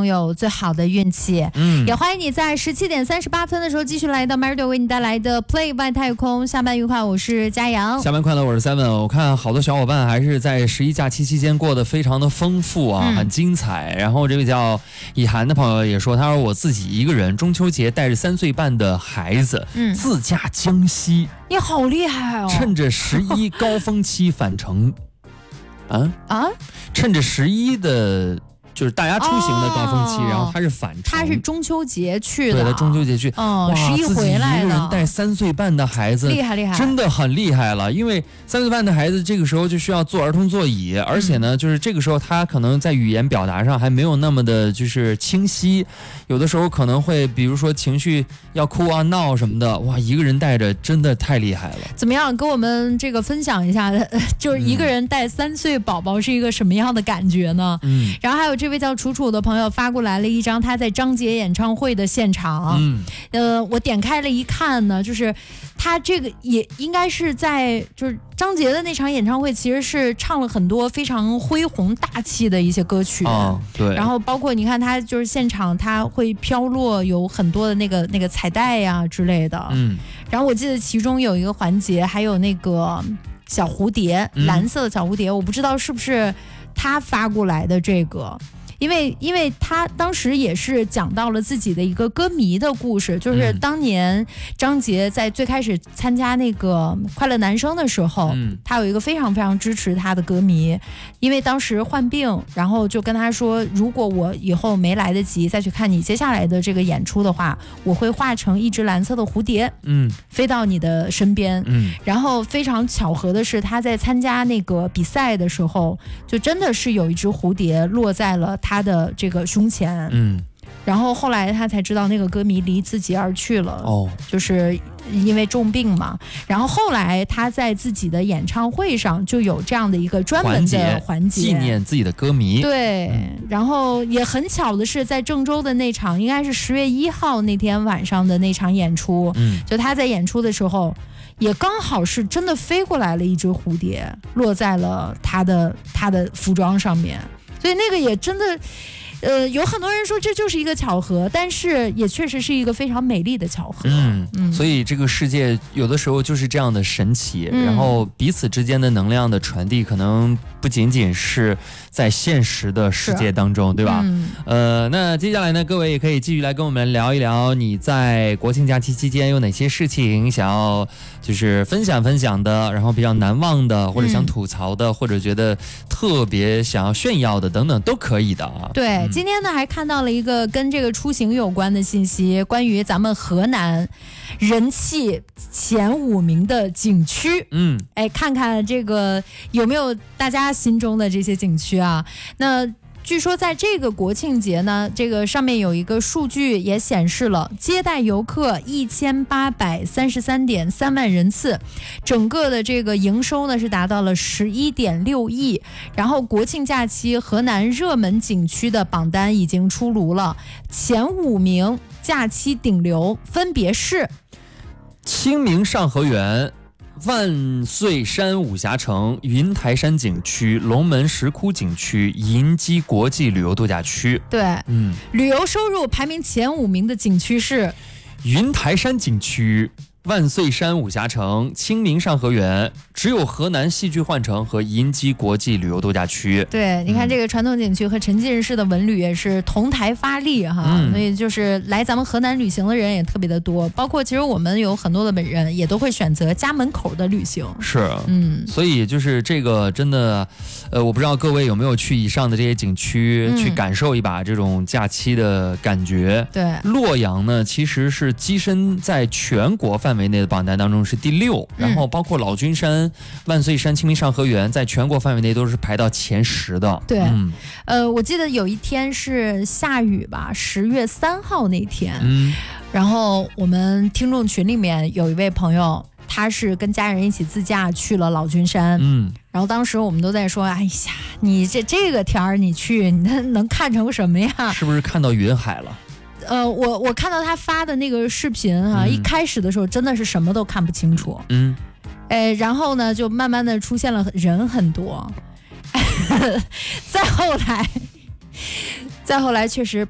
拥有最好的运气。也欢迎你在17点38分的时候继续来到 Marido 为你带来的 Play 外太空。下班愉快，我是佳阳。 下班快乐，我是 Seven。我看好多小伙伴还是在11假期期间过得非常的丰富啊，很精彩。然后这位叫以涵的朋友也说，他说我自己一个人中秋节带着3岁半的孩子，自驾江西。 你好厉害哦！ 趁着11高峰期返程，趁着11的。就是大家出行的高峰期，然后他是返程， 他是中秋节去的， 对，他中秋节去 ，11回来了， 自己一个人带3岁半的孩子， 厉害， 真的很厉害了。因为3岁半的孩子这个时候就需要坐儿童座椅，而且呢，就是这个时候他可能在语言表达上还没有那么的就是清晰，有的时候可能会比如说情绪要哭啊闹什么的，哇，一个人带着真的太厉害了。 怎么样，跟我们这个分享一下，就是一个人带3岁宝宝是一个什么样的感觉呢？然后还有这位叫楚楚的朋友发过来了一张他在张杰演唱会的现场，我点开了一看呢，就是他这个也应该是在就是张杰的那场演唱会，其实是唱了很多非常恢宏大气的一些歌曲， 对。 然后包括你看他就是现场他会飘落有很多的那个彩带呀之类的，然后我记得其中有一个环节还有那个小蝴蝶，蓝色的小蝴蝶，我不知道是不是他发过来的这个。因为他当时也是讲到了自己的一个歌迷的故事，就是当年张杰在最开始参加那个快乐男声的时候，他有一个非常非常支持他的歌迷，因为当时患病，然后就跟他说，如果我以后没来得及再去看你接下来的这个演出的话，我会化成一只蓝色的蝴蝶，飞到你的身边，然后非常巧合的是，他在参加那个比赛的时候，就真的是有一只蝴蝶落在了他的这个胸前，然后后来他才知道那个歌迷离自己而去了，就是因为重病嘛。然后后来他在自己的演唱会上就有这样的一个专门的环节纪念自己的歌迷， 对。然后也很巧的是，在郑州的那场应该是10月1号那天晚上的那场演出，就他在演出的时候也刚好是真的飞过来了一只蝴蝶，落在了他的服装上面。所以那个也真的，有很多人说这就是一个巧合，但是也确实是一个非常美丽的巧合。 所以这个世界有的时候就是这样的神奇，然后彼此之间的能量的传递，可能不仅仅是在现实的世界当中，对吧？那接下来呢，各位也可以继续来跟我们聊一聊，你在国庆假期期间有哪些事情想要就是分享的，然后比较难忘的，或者想吐槽的，或者觉得特别想要炫耀的等等，都可以的啊。 对，今天呢还看到了一个跟这个出行有关的信息，关于咱们河南人气前5名的景区。看看这个有没有大家心中的这些景区啊。那据说在这个国庆节呢，这个上面有一个数据也显示了，接待游客1833.3万人次，整个的这个营收呢是达到了11.6亿。然后国庆假期河南热门景区的榜单已经出炉了，前5名假期顶流分别是清明上河园、万岁山武侠城、云台山景区、龙门石窟景区、银鸡国际旅游度假区。 对，旅游收入排名前5名的景区是云台山景区、万岁山武侠城、清明上河园，只有河南戏剧幻城和银鸡国际旅游度假区。 对，你看这个传统景区和沉浸式的文旅也是同台发力哈，所以就是来咱们河南旅行的人也特别的多，包括其实我们有很多的人也都会选择家门口的旅行。 是，所以就是这个真的，我不知道各位有没有去以上的这些景区，去感受一把这种假期的感觉。 对， 洛阳呢其实是跻身在全国范围内的榜单当中是第6，然后包括老君山、万岁山、清明上河园在全国范围内都是排到前10的。 对，我记得有一天是下雨吧，10月3号那天，然后我们听众群里面有一位朋友，他是跟家人一起自驾去了老君山，然后当时我们都在说，哎呀，你这个天儿你去，你能看成什么呀？ 是不是看到云海了？ 我看到他发的那个视频啊，一开始的时候真的是什么都看不清楚，然后呢就慢慢的出现了人很多，再后来确实